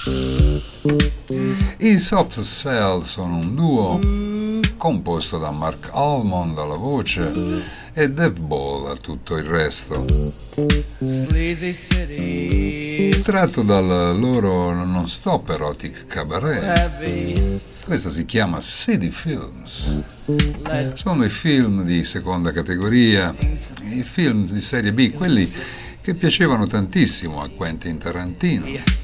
I Soft Cell sono un duo composto da Mark Almond alla voce e Dave Ball a tutto il resto, tratto dal loro non-stop erotic cabaret. Questa si chiama City Films. Sono i film di seconda categoria, i film di serie B, quelli che piacevano tantissimo a Quentin Tarantino.